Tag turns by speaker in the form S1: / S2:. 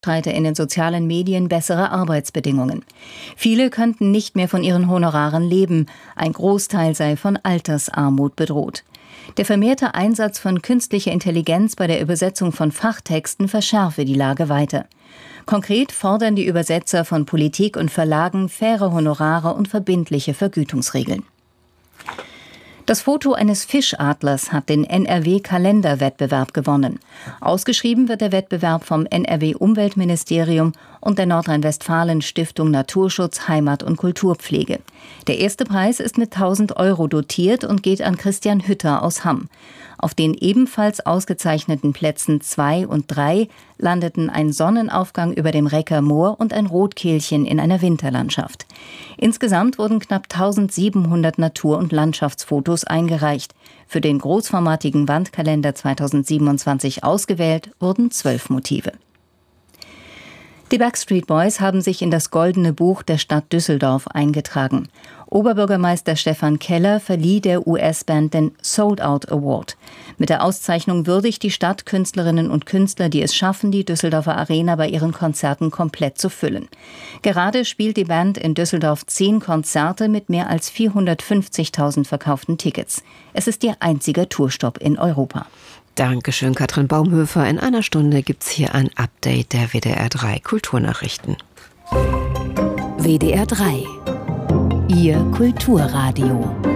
S1: streite in den sozialen Medien bessere Arbeitsbedingungen. Viele könnten nicht mehr von ihren Honoraren leben. Ein Großteil sei von Altersarmut bedroht. Der vermehrte Einsatz von künstlicher Intelligenz bei der Übersetzung von Fachtexten verschärfe die Lage weiter. Konkret fordern die Übersetzer von Politik und Verlagen faire Honorare und verbindliche Vergütungsregeln. Das Foto eines Fischadlers hat den NRW-Kalenderwettbewerb gewonnen. Ausgeschrieben wird der Wettbewerb vom NRW-Umweltministerium und der Nordrhein-Westfalen-Stiftung Naturschutz, Heimat und Kulturpflege. Der erste Preis ist mit 1.000 € dotiert und geht an Christian Hütter aus Hamm. Auf den ebenfalls ausgezeichneten Plätzen 2 und 3 landeten ein Sonnenaufgang über dem Recker Moor und ein Rotkehlchen in einer Winterlandschaft. Insgesamt wurden knapp 1.700 Natur- und Landschaftsfotos eingereicht. Für den großformatigen Wandkalender 2027 ausgewählt wurden 12 Motive. Die Backstreet Boys haben sich in das Goldene Buch der Stadt Düsseldorf eingetragen. Oberbürgermeister Stefan Keller verlieh der US-Band den Sold Out Award. Mit der Auszeichnung würdigt die Stadt Künstlerinnen und Künstler, die es schaffen, die Düsseldorfer Arena bei ihren Konzerten komplett zu füllen. Gerade spielt die Band in Düsseldorf 10 Konzerte mit mehr als 450.000 verkauften Tickets. Es ist ihr einziger Tourstopp in Europa.
S2: Dankeschön, Katrin Baumhöfer. In einer Stunde gibt's hier ein Update der WDR 3 Kulturnachrichten.
S3: WDR 3, Ihr Kulturradio.